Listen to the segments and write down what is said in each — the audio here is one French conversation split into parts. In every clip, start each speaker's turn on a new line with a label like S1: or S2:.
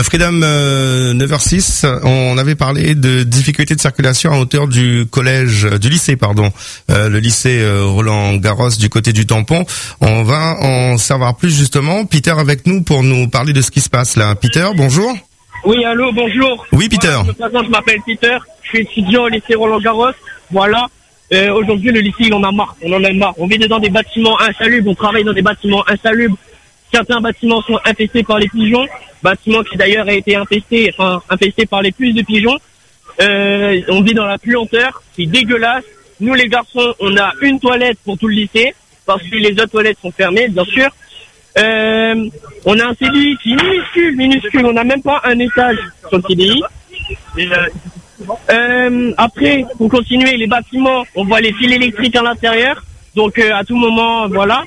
S1: Freedom 9h06, on avait parlé de difficultés de circulation à hauteur du lycée, le lycée Roland-Garros du côté du Tampon. On va en savoir plus justement. Peter avec nous pour nous parler de ce qui se passe là. Peter, bonjour.
S2: Oui, allô, bonjour.
S1: Oui, Peter.
S2: Voilà, je m'appelle Peter, je suis étudiant au lycée Roland-Garros. Voilà. Aujourd'hui, le lycée, il en a marre. On en a marre. On vit dans des bâtiments insalubres, on travaille dans des bâtiments insalubres. Certains bâtiments sont infestés par les pigeons, bâtiments qui d'ailleurs a été infestés par les puces de pigeons. On vit dans la puanteur, c'est dégueulasse. Nous les garçons, on a une toilette pour tout le lycée, parce que les autres toilettes sont fermées, bien sûr. On a un CDI qui est minuscule, on n'a même pas un étage sur le CDI. Après, pour continuer, les bâtiments, on voit les fils électriques à l'intérieur, donc à tout moment, voilà.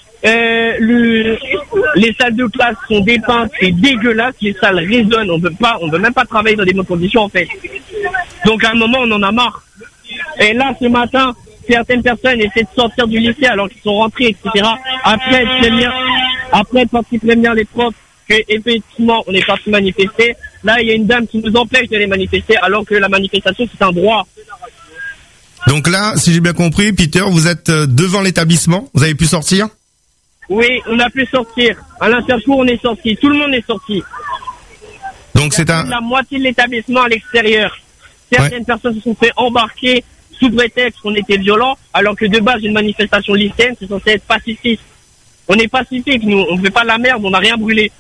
S2: Les salles de classe sont dépeintes, c'est dégueulasse, les salles résonnent, on veut même pas travailler dans des bonnes conditions en fait. Donc à un moment on en a marre. Et là ce matin, certaines personnes essaient de sortir du lycée alors qu'ils sont rentrés, etc. Après de partir prévenir les profs que effectivement on est parti manifester. Là il y a une dame qui nous empêche d'aller manifester alors que la manifestation c'est un droit.
S1: Donc là, si j'ai bien compris, Peter, vous êtes devant l'établissement, vous avez pu sortir?
S2: Oui, on a pu sortir. À l'intercours, on est sorti. Tout le monde est sorti.
S1: Donc c'est
S2: la moitié de l'établissement à l'extérieur. Certaines personnes se sont fait embarquer sous prétexte qu'on était violents, alors que de base, une manifestation lycéenne, c'est censé être pacifiste. On est pacifique, nous. On ne fait pas la merde, on n'a rien brûlé.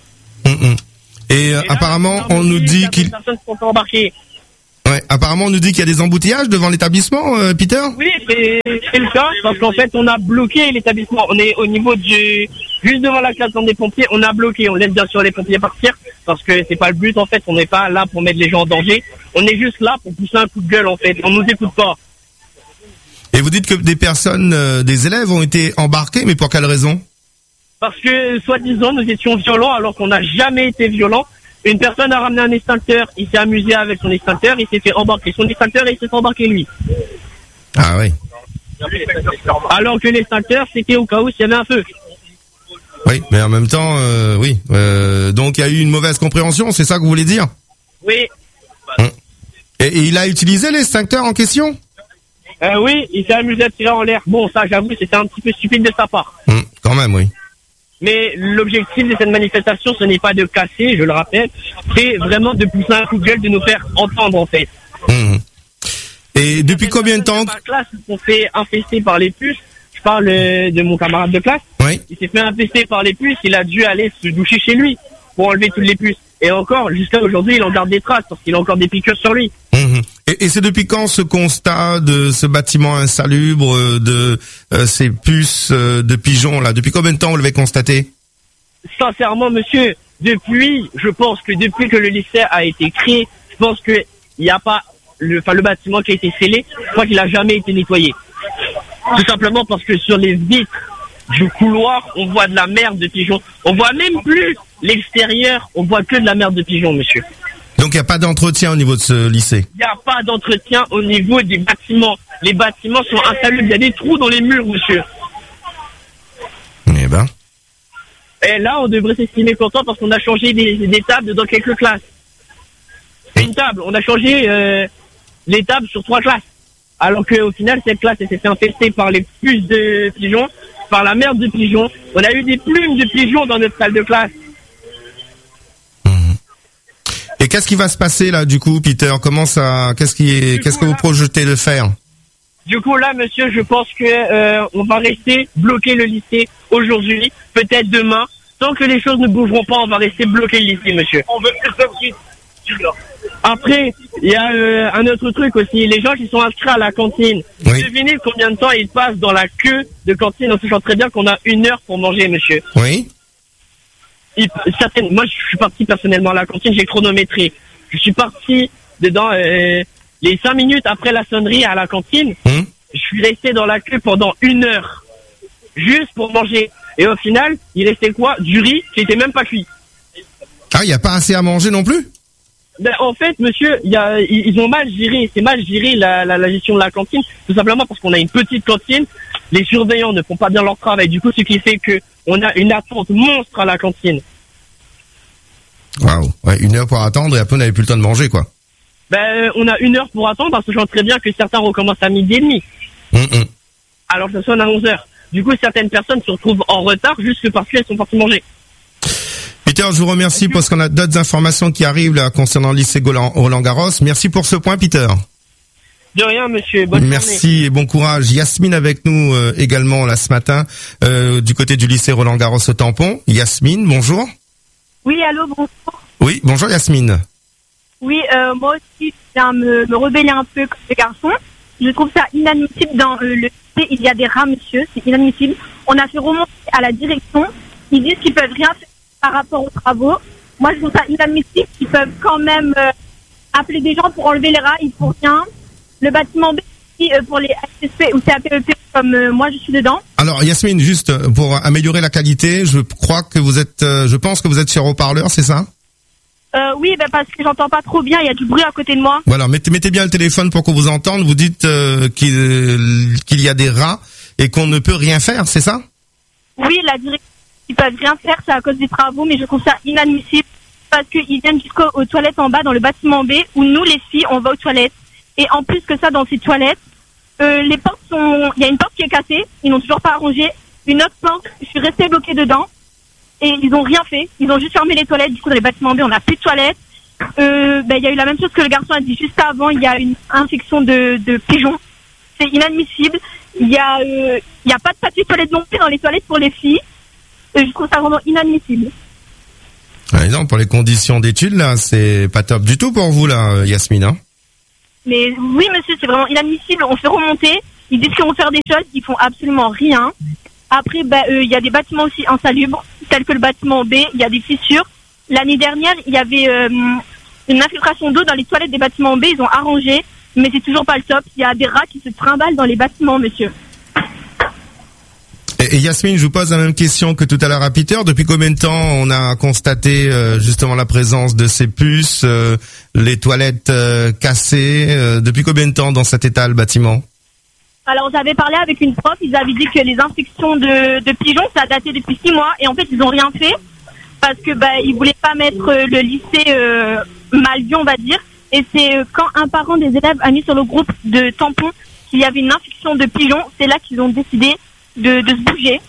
S1: Et apparemment, on nous dit qu'il...
S2: personnes se sont embarquées.
S1: Ouais, apparemment, on nous dit qu'il y a des embouteillages devant l'établissement, Peter?
S2: Oui, c'est le cas, parce qu'en fait, on a bloqué l'établissement. On est au niveau juste devant la caserne des pompiers, on a bloqué. On laisse bien sûr les pompiers partir, parce que c'est pas le but, en fait. On n'est pas là pour mettre les gens en danger. On est juste là pour pousser un coup de gueule, en fait. On nous écoute pas.
S1: Et vous dites que des personnes, des élèves ont été embarqués, mais pour quelle raison?
S2: Parce que, soi-disant, nous étions violents, alors qu'on n'a jamais été violents. Une personne a ramené un extincteur, il s'est amusé avec son extincteur, il s'est fait embarquer son extincteur et il s'est fait embarquer lui.
S1: Ah oui.
S2: Alors que l'extincteur, c'était au cas où s'il y avait un feu.
S1: Oui, mais en même temps, oui. Donc il y a eu une mauvaise compréhension, c'est ça que vous voulez dire?
S2: Oui.
S1: Et il a utilisé l'extincteur en question?
S2: Oui, il s'est amusé à tirer en l'air. Bon, ça, j'avoue, c'était un petit peu stupide de sa part.
S1: Quand même, oui.
S2: Mais l'objectif de cette manifestation, ce n'est pas de casser, je le rappelle, c'est vraiment de pousser un coup de gueule, de nous faire entendre en fait.
S1: Et depuis combien de temps?
S2: Ma classe s'est fait infester par les puces. Je parle de mon camarade de classe.
S1: Oui.
S2: Il s'est fait infester par les puces, il a dû aller se doucher chez lui pour enlever toutes les puces. Et encore, jusqu'à aujourd'hui, il en garde des traces parce qu'il a encore des piqûres sur lui.
S1: Et c'est depuis quand ce constat de ce bâtiment insalubre, de ces puces de pigeons là? Depuis combien de temps vous l'avez constaté?
S2: Sincèrement, monsieur, je pense que depuis que le lycée a été créé, je pense que il n'y a pas le bâtiment qui a été scellé, je crois qu'il a jamais été nettoyé. Tout simplement parce que sur les vitres du couloir, on voit de la merde de pigeons. On voit même plus l'extérieur, on voit que de la merde de pigeons, monsieur.
S1: Donc il n'y a pas d'entretien au niveau de ce lycée?
S2: Il n'y a pas d'entretien au niveau des bâtiments. Les bâtiments sont insalubres. Il y a des trous dans les murs, monsieur.
S1: Eh ben.
S2: Et là, on devrait s'estimer content parce qu'on a changé des tables dans quelques classes. Une table, on a changé les tables sur 3 classes. Alors qu'au final, cette classe elle s'est fait infester par les puces de pigeons, par la merde de pigeons. On a eu des plumes de pigeons dans notre salle de classe.
S1: Et qu'est-ce qui va se passer là du coup, Peter? Qu'est-ce que vous projetez de faire?
S2: Du coup là, monsieur, je pense que on va rester bloquer le lycée aujourd'hui, peut-être demain. Tant que les choses ne bougeront pas, on va rester bloquer le lycée, monsieur. On veut plus de suite. Après, il y a un autre truc aussi. Les gens qui sont inscrits à la cantine.
S1: Oui.
S2: Devinez combien de temps ils passent dans la queue de cantine en sachant très bien qu'on a 1 heure pour manger, monsieur.
S1: Oui.
S2: Moi, je suis parti personnellement à la cantine, j'ai chronométré. Je suis parti dedans les 5 minutes après la sonnerie à la cantine. Je suis resté dans la queue pendant 1 heure, juste pour manger. Et au final, il restait quoi? Du riz qui était même pas cuit.
S1: Ah, il n'y a pas assez à manger non plus?
S2: Ben, en fait, monsieur, ils ont mal géré. C'est mal géré la gestion de la cantine, tout simplement parce qu'on a une petite cantine. Les surveillants ne font pas bien leur travail. Du coup, ce qui fait que on a une attente monstre à la cantine.
S1: Waouh. Ouais, 1 heure pour attendre et après on n'avait plus le temps de manger, quoi.
S2: Ben, on a 1 heure pour attendre parce que je sens très bien que certains recommencent à 12h30. Alors que ça sonne à 11h. Du coup, certaines personnes se retrouvent en retard juste parce qu'elles sont parties manger.
S1: Peter, je vous remercie parce qu'on a d'autres informations qui arrivent là concernant le lycée Roland-Garros. Merci pour ce point, Peter.
S2: De rien, monsieur. Bonne journée.
S1: Merci et bon courage. Yasmine avec nous également là ce matin du côté du lycée Roland-Garros au Tampon. Yasmine, bonjour.
S3: Oui, allô, bonjour.
S1: Oui, bonjour Yasmine.
S3: Oui, moi aussi, je viens me rebeller un peu comme les garçons. Je trouve ça inadmissible dans le lycée. Il y a des rats, monsieur. C'est inadmissible. On a fait remonter à la direction. Ils disent qu'ils peuvent rien faire par rapport aux travaux. Moi, je trouve ça inadmissible. Ils peuvent quand même appeler des gens pour enlever les rats. Ils font rien. Le bâtiment B, pour les SSP ou CAPEP, comme moi, je suis dedans.
S1: Alors, Yasmine, juste pour améliorer la qualité, je crois que vous êtes, je pense que vous êtes sur haut-parleur, c'est ça?
S3: Oui, parce que j'entends pas trop bien. Il y a du bruit à côté de moi.
S1: Voilà, mettez bien le téléphone pour qu'on vous entende. Vous dites qu'il y a des rats et qu'on ne peut rien faire, c'est ça?
S3: Oui, la direction, ils peuvent rien faire, c'est à cause des travaux, mais je trouve ça inadmissible parce qu'ils viennent jusqu'aux toilettes en bas dans le bâtiment B où nous, les filles, on va aux toilettes. Et en plus que ça, dans ces toilettes, les portes sont... Il y a une porte qui est cassée, ils n'ont toujours pas arrangé. Une autre porte, je suis restée bloquée dedans. Et ils ont rien fait. Ils ont juste fermé les toilettes. Du coup, dans les bâtiments B, on n'a plus de toilettes. Il y a eu la même chose que le garçon a dit juste avant. Il y a une infection de pigeons. C'est inadmissible. Il y a pas de papier toilette non plus dans les toilettes pour les filles. Je trouve ça vraiment inadmissible.
S1: Ah non, pour les conditions d'études, là, c'est pas top du tout pour vous, là, Yasmine, hein?
S3: Mais oui, monsieur, c'est vraiment inadmissible. On fait remonter. Ils disent qu'ils vont faire des choses. Ils font absolument rien. Après, il y a des bâtiments aussi insalubres, tels que le bâtiment B. Il y a des fissures. L'année dernière, il y avait une infiltration d'eau dans les toilettes des bâtiments B. Ils ont arrangé, mais c'est toujours pas le top. Il y a des rats qui se trimballent dans les bâtiments, monsieur.
S1: Et Yasmine, je vous pose la même question que tout à l'heure à Peter. Depuis combien de temps on a constaté justement la présence de ces puces, les toilettes cassées? Depuis combien de temps dans cet état le bâtiment?
S3: Alors j'avais parlé avec une prof, ils avaient dit que les infections de pigeons, ça datait depuis 6 mois et en fait ils ont rien fait parce que ils voulaient pas mettre le lycée mal vu, on va dire. Et c'est quand un parent des élèves a mis sur le groupe de tampons qu'il y avait une infection de pigeons, c'est là qu'ils ont décidé de se bouger.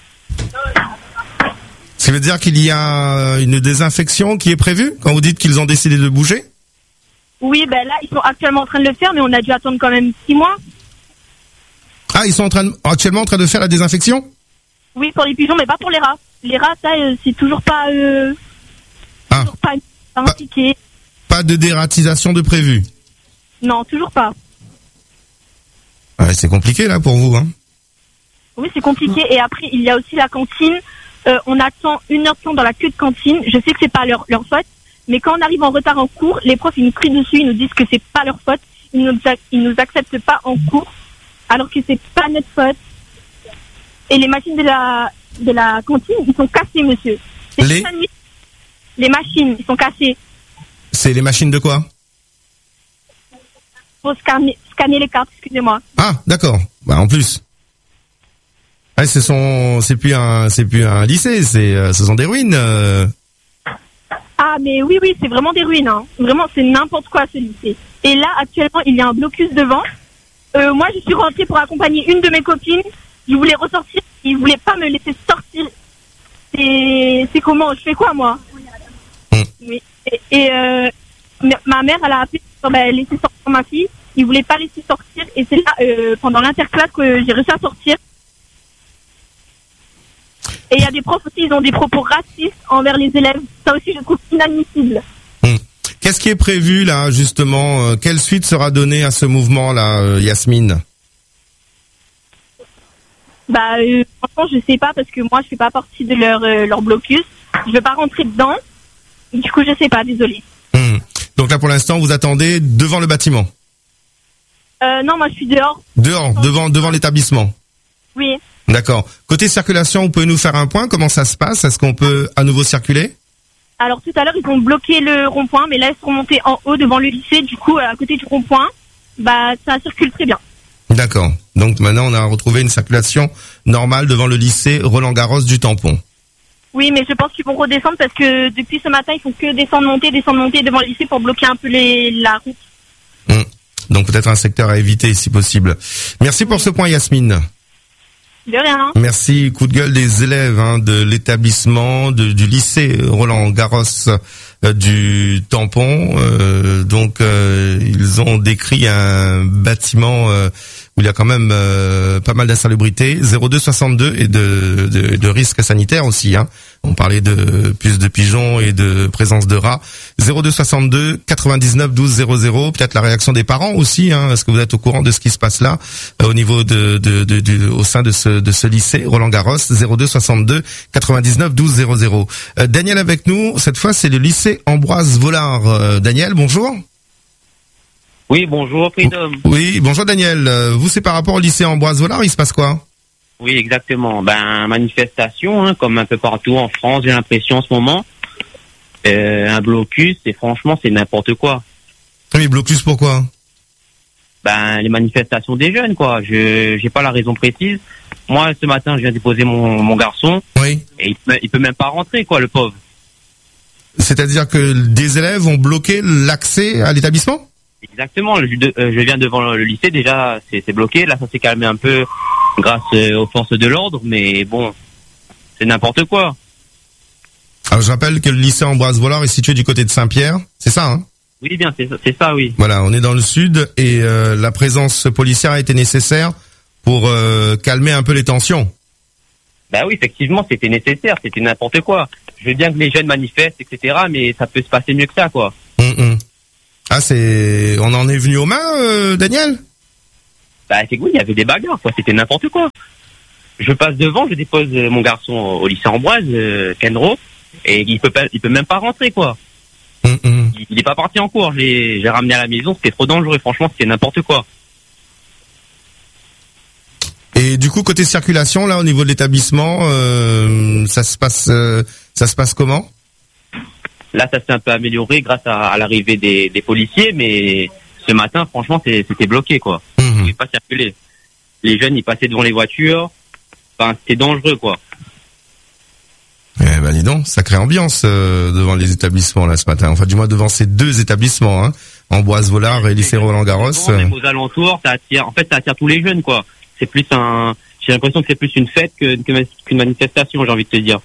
S1: Ça veut dire qu'il y a une désinfection qui est prévue quand vous dites qu'ils ont décidé de bouger?
S3: Oui, là ils sont actuellement en train de le faire, mais on a dû attendre quand même 6 mois.
S1: Ah, ils sont actuellement en train de faire la désinfection?
S3: Oui, pour les pigeons, mais pas pour les rats. Les rats, ça, c'est toujours pas impliqué.
S1: Pas de dératisation de prévu?
S3: Non, toujours pas.
S1: Ouais, c'est compliqué là pour vous, hein?
S3: Oui, c'est compliqué. Et après, il y a aussi la cantine. On attend 1 heure de temps dans la queue de cantine. Je sais que c'est pas leur faute, mais quand on arrive en retard en cours, les profs ils nous crient dessus, ils nous disent que c'est pas leur faute. Ils nous acceptent pas en cours, alors que c'est pas notre faute. Et les machines de la cantine, ils sont cassées, monsieur. Les machines, ils sont cassées. C'est les machines de quoi? Pour scanner les cartes, excusez-moi.
S1: Ah, d'accord. En plus. Ah, c'est plus un lycée, ce sont des ruines.
S3: Ah, mais oui, c'est vraiment des ruines, hein. Vraiment, c'est n'importe quoi, ce lycée. Et là, actuellement, il y a un blocus devant. Moi, je suis rentrée pour accompagner une de mes copines. Je voulais ressortir. Ils voulaient pas me laisser sortir. C'est comment? Je fais quoi, moi? Ma mère, elle a appelé pour laisser sortir ma fille. Ils voulaient pas laisser sortir. Et c'est là, pendant l'interclasse, que j'ai réussi à sortir. Et il y a des profs aussi, ils ont des propos racistes envers les élèves. Ça aussi, je trouve inadmissible.
S1: Qu'est-ce qui est prévu là, justement? Quelle suite sera donnée à ce mouvement-là, Yasmine?
S3: Franchement, je sais pas parce que moi, je fais pas partie de leur blocus. Je veux pas rentrer dedans. Du coup, je sais pas, désolée.
S1: Donc là, pour l'instant, vous attendez devant le bâtiment?
S3: Non, moi, je suis dehors.
S1: Dehors, devant l'établissement?
S3: Oui.
S1: D'accord. Côté circulation, vous pouvez nous faire un point? Comment ça se passe? Est-ce qu'on peut à nouveau circuler?
S3: Alors tout à l'heure, ils ont bloqué le rond-point, mais là, ils sont montés en haut devant le lycée. Du coup, à côté du rond-point, ça circule très bien.
S1: D'accord. Donc maintenant, on a retrouvé une circulation normale devant le lycée Roland-Garros du Tampon.
S3: Oui, mais je pense qu'ils vont redescendre parce que depuis ce matin, ils font que descendre, monter devant le lycée pour bloquer un peu la route.
S1: Donc peut-être un secteur à éviter si possible. Merci pour ce point, Yasmine.
S3: De rien.
S1: Merci. Coup de gueule des élèves de l'établissement du lycée Roland Garros du Tampon. Donc ils ont décrit un bâtiment où il y a quand même pas mal d'insalubrité, 0262 et de risques sanitaires aussi. On parlait de puces de pigeons et de présence de rats. 0262 99 12 00. Peut-être la réaction des parents aussi. Est-ce que vous êtes au courant de ce qui se passe là au niveau au sein de ce lycée Roland Garros? 0262 99 12 00. Daniel avec nous. Cette fois, c'est le lycée Ambroise Vollard. Daniel, bonjour.
S4: Oui, bonjour, Freedom.
S1: Oui, bonjour Daniel. Vous, c'est par rapport au lycée Ambroise Vollard, il se passe quoi?
S4: Oui, exactement. Manifestation, comme un peu partout en France, j'ai l'impression en ce moment. Un blocus, et franchement, c'est n'importe quoi.
S1: Oui, blocus pourquoi?
S4: Les manifestations des jeunes, quoi. J'ai pas la raison précise. Moi, ce matin, je viens déposer mon garçon.
S1: Oui.
S4: Et il peut même pas rentrer, quoi, le pauvre.
S1: C'est-à-dire que des élèves ont bloqué l'accès à l'établissement?
S4: Exactement. Je viens devant le lycée, déjà, c'est bloqué. Là, ça s'est calmé un peu grâce aux forces de l'ordre, mais bon, c'est n'importe quoi.
S1: Alors, je rappelle que le lycée Ambroise Vollard est situé du côté de Saint-Pierre. C'est ça,
S4: Oui, bien, c'est ça, oui.
S1: Voilà, on est dans le sud et la présence policière a été nécessaire pour calmer un peu les tensions.
S4: Oui, effectivement, c'était nécessaire, c'était n'importe quoi. Je veux bien que les jeunes manifestent, etc., mais ça peut se passer mieux que ça, quoi.
S1: Ah, on en est venu aux mains, Daniel?
S4: C'est oui, il y avait des bagarres, quoi. C'était n'importe quoi. Je passe devant, je dépose mon garçon au lycée Ambroise, Kenro, et il peut même pas rentrer, quoi. Il est pas parti en cours. J'ai ramené à la maison, c'était trop dangereux. Franchement, c'était n'importe quoi.
S1: Et du coup, côté circulation, là, au niveau de l'établissement, ça se passe comment?
S4: Là, ça s'est un peu amélioré grâce à l'arrivée des policiers, mais ce matin, franchement, c'était bloqué, quoi. On pouvait pas circuler. Les jeunes, ils passaient devant les voitures. C'était dangereux, quoi.
S1: Dis donc, sacrée ambiance devant les établissements là ce matin. Enfin, du moins devant ces deux établissements, Ambroise Vollard et lycée Roland Garros.
S4: Même aux alentours, ça attire tous les jeunes, quoi. C'est plus j'ai l'impression que c'est plus une fête qu'une manifestation, j'ai envie de te dire.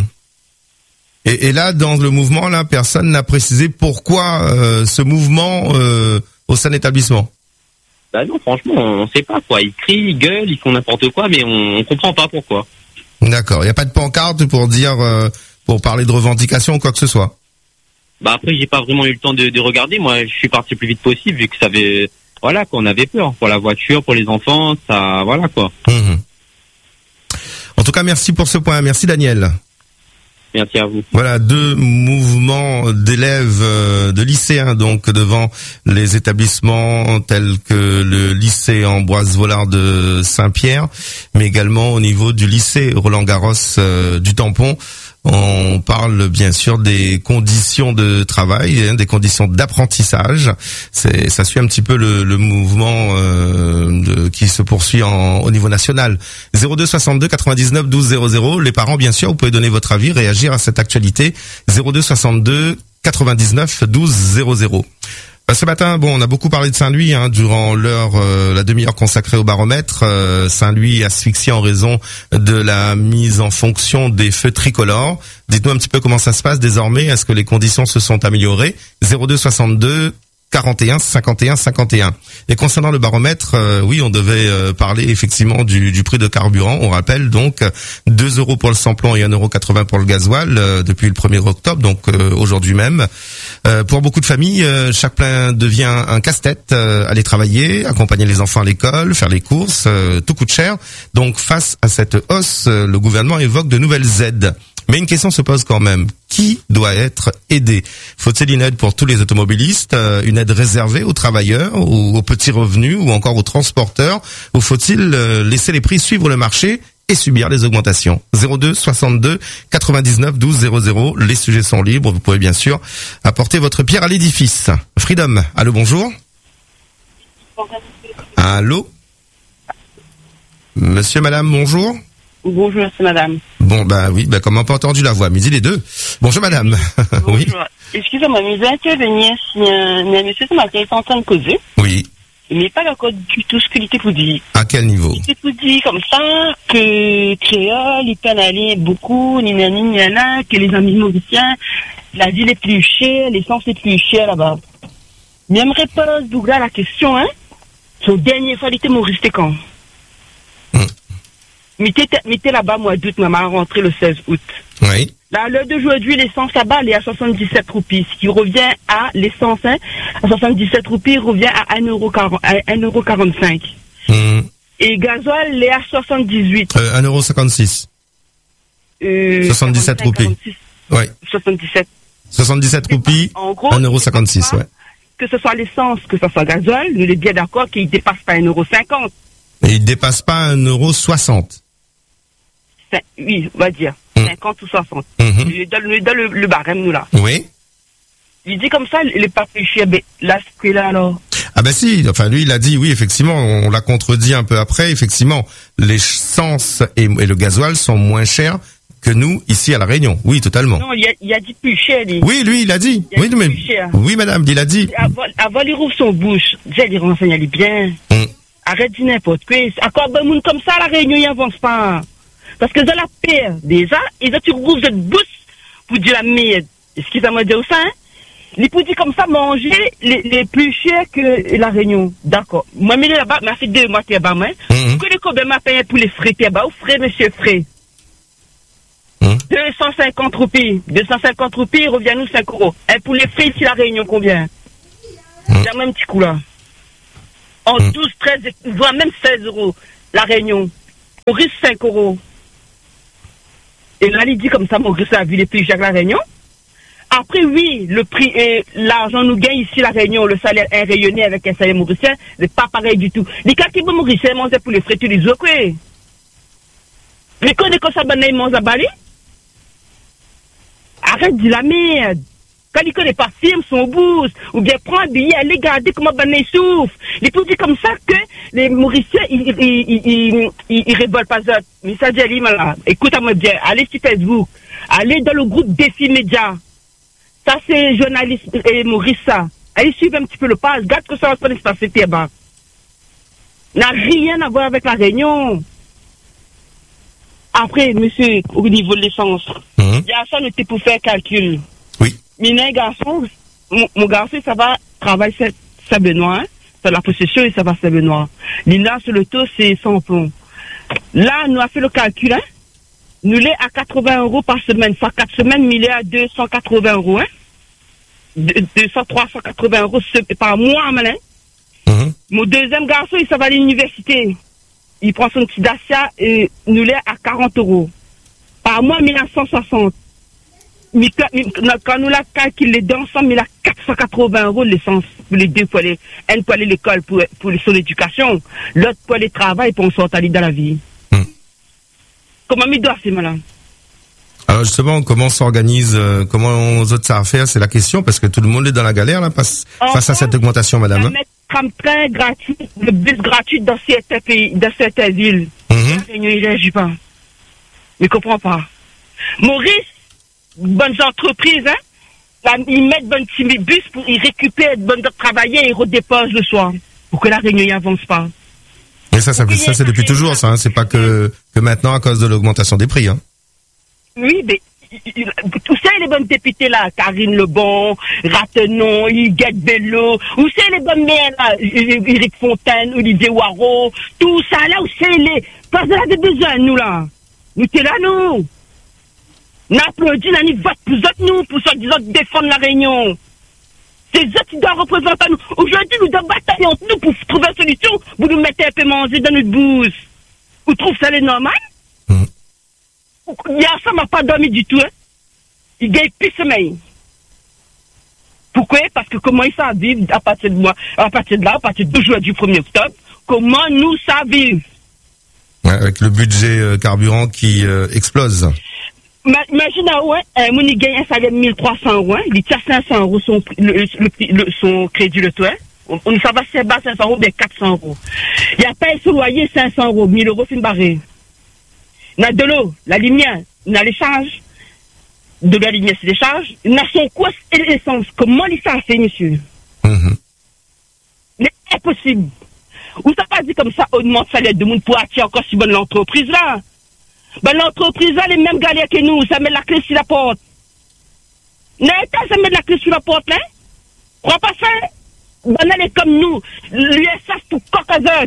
S1: Et là, dans le mouvement, là, personne n'a précisé pourquoi ce mouvement au sein de l'établissement.
S4: Non, franchement, on sait pas, quoi. Ils crient, ils gueulent, ils font n'importe quoi, mais on comprend pas pourquoi.
S1: D'accord. Il n'y a pas de pancarte pour dire, pour parler de revendication ou quoi que ce soit.
S4: Après, j'ai pas vraiment eu le temps de regarder. Moi, je suis parti le plus vite possible vu que ça avait, qu'on avait peur pour la voiture, pour les enfants, ça, quoi.
S1: En tout cas, merci pour ce point. Merci Daniel.
S4: Merci à vous.
S1: Voilà, deux mouvements d'élèves de lycéens donc devant les établissements tels que le lycée Ambroise Vollard de Saint-Pierre, mais également au niveau du lycée Roland Garros du Tampon. On parle bien sûr des conditions de travail, des conditions d'apprentissage. Ça suit un petit peu le mouvement qui se poursuit au niveau national. 02 62 99 12 00. Les parents, bien sûr, vous pouvez donner votre avis, réagir à cette actualité. 02 62 99 12 00. Ce matin, on a beaucoup parlé de Saint-Louis durant la demi-heure consacrée au baromètre. Saint-Louis asphyxié en raison de la mise en fonction des feux tricolores. Dites-nous un petit peu comment ça se passe désormais. Est-ce que les conditions se sont améliorées? 02 62 41 51 51. Et concernant le baromètre, oui, on devait parler effectivement du prix de carburant. On rappelle donc 2 € pour le samplon et 1,80 € pour le gasoil depuis le 1er octobre, donc aujourd'hui même. Pour beaucoup de familles, chaque plein devient un casse-tête. Aller travailler, accompagner les enfants à l'école, faire les courses, tout coûte cher. Donc face à cette hausse, le gouvernement évoque de nouvelles aides. Mais une question se pose quand même. Qui doit être aidé? Faut-il une aide pour tous les automobilistes, une aide réservée aux travailleurs, ou aux petits revenus, ou encore aux transporteurs? Ou faut-il laisser les prix suivre le marché et subir les augmentations? 02 62 99 12 00. Les sujets sont libres. Vous pouvez bien sûr apporter votre pierre à l'édifice. Freedom. Allô, bonjour. Allô? Monsieur, madame, bonjour.
S5: Bonjour, c'est madame.
S1: Bon, oui, comme on n'a pas entendu la voix, midi les deux. Bonjour madame.
S5: Bonjour.
S1: Oui.
S5: Excusez-moi, mais je vais intervenir si un monsieur ce matin est en train de causer.
S1: Oui.
S5: Il n'est pas d'accord du tout ce qu'il était pour dire.
S1: À quel niveau?
S5: Il était pour dire comme ça que créole, il peut en aller beaucoup, ni nana, que les amis mauriciens, la ville est plus chère, l'essence est plus chère là-bas. J'aimerais pas Douglas la question, hein. Son dernier fois, il était Maurice, c'était quand? Mettez là-bas, mois d'août, maman, rentré le 16 août.
S1: Oui.
S5: Là, à l'heure d'aujourd'hui, l'essence là-bas, elle est à 77 roupies. Ce qui revient à l'essence, hein, à 77 roupies, revient à 1,45 €. Et gasoil, elle est à 78.
S1: 1,56 €. 77 roupies. Oui. 77 roupies,
S5: en gros,
S1: 1,56 €, ouais.
S5: Que ce soit l'essence, que ce soit gasoil, nous sommes bien d'accord qu'il ne dépasse pas 1,50 €.
S1: Et il ne dépasse pas 1,60
S5: €. Oui, on va dire. 50 ou 60. Il donne le barème, nous, là.
S1: Oui.
S5: Il dit comme ça, il n'est pas plus cher. Mais là, ce qu'il a, alors.
S1: Ah ben si, enfin lui il a dit oui effectivement, on l'a contredit un peu après, effectivement, l'essence et le gasoil sont moins chers que nous ici à La Réunion. Oui, totalement.
S5: Non, il a dit plus cher.
S1: Oui, lui il a dit.
S5: Il a dit plus cher.
S1: Oui madame, il a dit.
S5: Avant il rouvre son bouche, déjà il renseigne elle est bien. Arrête de dire n'importe quoi. Encore un monde comme ça à La Réunion, il n'avance pas. Parce que dans la paix, déjà, ils ont tu rouvres de bouche pour dire la merde. Excusez-moi de dire ça, hein. Les pour dire comme ça, manger les plus chers que La Réunion. D'accord. Moi, mais là-bas, m'a fait 2 mois, là-bas, moi. Vous connaissez combien m'a payé pour les frais, là-bas? Ou frais, monsieur frais? 250 roupies. 250 roupies, revient nous 5 €. Et pour les frais ici, La Réunion, combien? C'est un petit coup, là. En 12, 13, voire même 16 €. La Réunion. Maurice, 5 €. Et là, il dit comme ça, Maurice a vu les plus chers que La Réunion. Après, oui, le prix et l'argent nous gagne ici, La Réunion, le salaire est rayonné avec un salaire mauricien, c'est pas pareil du tout. Les cas qui vont mauricien, manger pour les frais, tu les quoi? Les connais comme ça, ben, ils mangent à Bali? Arrête de la merde. Quand ils connaissent pas firme, son boost, ou bien prends un billet, allez garder comment ben, ils souffrent. Les pour dire comme ça que les mauriciens, ils révoltent pas ça. Mais ça dit, là, écoute-moi bien, allez sur Facebook, allez dans le groupe Défi Média. Ça, c'est journaliste et Maurice, ça. Allez suivre un petit peu le page. Regarde que ça va se passer, là-bas. N'a rien à voir avec La Réunion. Après, monsieur, au niveau de l'essence, il y a ça, nous pour faire calcul.
S1: Oui.
S5: Mais un garçon, mon garçon, ça va travailler Saint-Benoît, hein. C'est la possession et ça va Saint-Benoît. L'INA, sur le taux, c'est 100 plomb. Là, nous avons fait le calcul, hein. Nous l'est à 80 € par semaine. Sur 4 semaines, nous l'est à 280 €, hein. 380 € par mois, malin. Mon deuxième garçon, il s'en va à l'université. Il prend son petit Dacia et nous l'est à 40 €. Par mois, il a 160. Mais quand nous la calculé d'ensemble, il a 480 € l'essence pour les deux, pour aller, un pour aller à l'école, pour son éducation. L'autre pour aller travailler, pour en sortir dans la vie. Comment il doit faire, madame?
S1: Alors justement, comment s'organise, comment aux autres ça à faire, c'est la question, parce que tout le monde est dans la galère là, face à cette augmentation, madame.
S5: On va mettre tram-train gratuit, le bus gratuit dans certains pays, dans certaines villes. Il ne réagit pas. Je ne comprends pas. Maurice, bonnes entreprises, hein? Là, ils mettent bon petit bus pour ils récupèrent bonnes travailler et redéposent le soir. Pour que La Réunion n'avance pas.
S1: Et ça c'est depuis toujours, ça, hein. C'est pas que maintenant à cause de l'augmentation des prix, hein.
S5: Oui, mais où c'est les bonnes députés là? Karine Lebon, Ratenon, Huguette Bello, où c'est les bonnes maires là? Éric Fontaine, Olivier Waro, tout ça là, où c'est les. Parce que là, des besoins, nous là. Nous t'es là, nous. N'applaudit, nous vote pour autres, nous, pour ceux qui défendre La Réunion. C'est eux qui doivent représenter nous. Aujourd'hui, nous devons batailler entre nous pour trouver une solution. Vous nous mettez un peu manger dans notre bouche. Vous trouvez ça les normal? Il y a ça, m'a pas dormi du tout, hein. Il gagne plus sommeil. Pourquoi? Parce que comment ils savent vivre à partir de là, à partir d'aujourd'hui, 1er octobre, comment nous savons vivre?
S1: Ouais, avec le budget carburant qui explose.
S5: Imagine, ouais, il gagne un salaire de 1300 €, hein. Il tient 500 € son crédit le toit. On ça va c'est bas 500 €, bien 400 €. Il a payé son loyer 500 €, 1000 € fin barré. On a de l'eau, la lumière, on a les charges. De la lumière, c'est des charges. On a son coût et l'essence. Comment ça a fait, monsieur? C'est impossible. Ou ça pas dit comme ça, augmente le salaire de monde pour attirer encore si bonne l'entreprise là. Ben l'entreprise là, les mêmes galères que nous, ça met la clé sur la porte. N'importe ça met la clé sur la porte, hein? Crois pas ça? Ben elle est comme nous, l'USS pour Caucasot.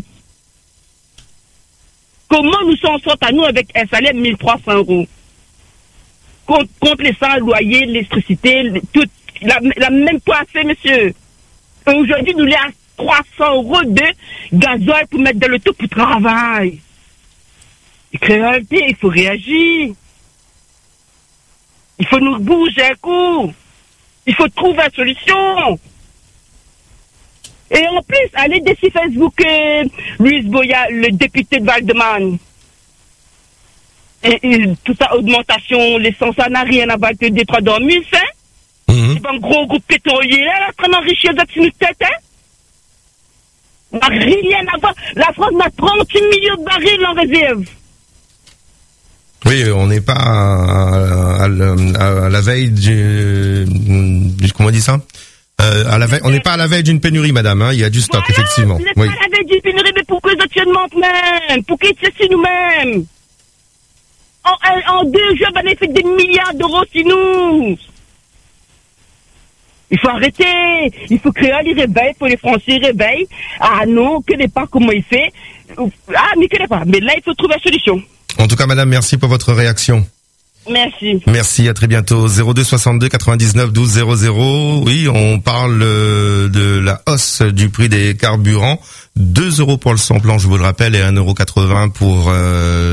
S5: Comment nous sommes sortis à nous avec un salaire de 1300 €? Contre les salaires, loyer, l'électricité, tout, la même poissée, monsieur. Et aujourd'hui, nous l'avons à 300 € de gasoil pour mettre dans le tout pour travail. Et réalité, il faut réagir. Il faut nous bouger un coup. Il faut trouver une solution. Et en plus, allez dessus Facebook, Louise Boya, le député de Val-de-Marne. Et toute sa augmentation, l'essence, ça n'a rien à voir avec le détroit d'Ormus, hein? C'est pas un gros groupe pétrolier, là, très enrichi aux actions de tête, hein? n'a rien à voir. La France a 38 millions de barils en réserve.
S1: Oui, on n'est pas à la veille du comment on dit ça? On n'est pas à la veille d'une pénurie, madame, hein. Il y a du stock, voilà, effectivement.
S5: On n'est pas à la veille d'une pénurie, mais pour que les autres mentent même, pour qu'ils cessent nous-mêmes. En 2 jours, on a fait des milliards d'euros sur nous. Il faut arrêter. Il faut créer les réveils pour les Français réveillent. Ah non, que n'est pas comment il fait. Ah, mais que n'est pas. Mais là, il faut trouver une solution.
S1: En tout cas, madame, merci pour votre réaction.
S5: Merci.
S1: Merci, à très bientôt. 02 62 99 12 00. Oui, on parle de la hausse du prix des carburants. 2 € pour le samplon, je vous le rappelle, et 1,80 € pour